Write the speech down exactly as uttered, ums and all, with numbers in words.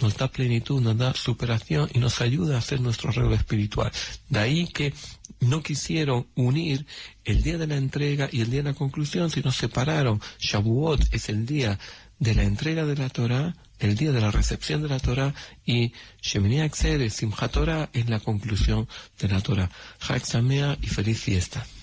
nos da plenitud, nos da superación y nos ayuda a hacer nuestro arreglo espiritual. De ahí que no quisieron unir el día de la entrega y el día de la conclusión, sino separaron. Shavuot es el día de la entrega de la Torá, el día de la recepción de la Torá, y Shemini Atzeret, Simchat Torah, es la conclusión de la Torá. Chag Sameach y feliz fiesta.